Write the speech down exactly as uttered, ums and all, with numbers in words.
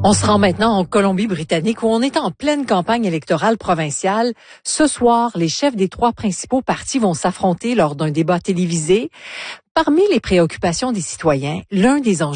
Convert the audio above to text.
On se rend maintenant en Colombie-Britannique où on est en pleine campagne électorale provinciale. Ce soir, les chefs des trois principaux partis vont s'affronter lors d'un débat télévisé. Parmi les préoccupations des citoyens, l'un des enjeux